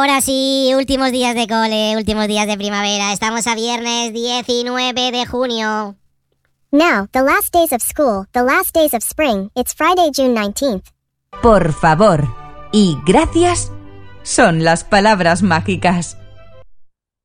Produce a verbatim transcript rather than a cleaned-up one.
Ahora sí, últimos días de cole, últimos días de primavera. Estamos a viernes diecinueve de junio. Now, the last days of school, the last days of spring. It's Friday, June nineteenth. Por favor y gracias son las palabras mágicas.